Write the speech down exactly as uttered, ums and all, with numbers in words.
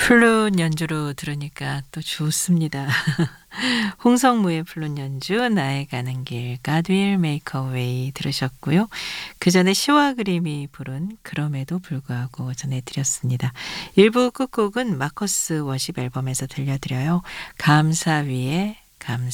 플룻 연주로 들으니까 또 좋습니다. 홍성무의 플룻 연주 나의 가는 길 God will make a way 들으셨고요. 그전에 시와 그림이 부른 그럼에도 불구하고 전해드렸습니다. 일 부 끝곡은 마커스 워십 앨범에서 들려드려요. 감사 위에 감사.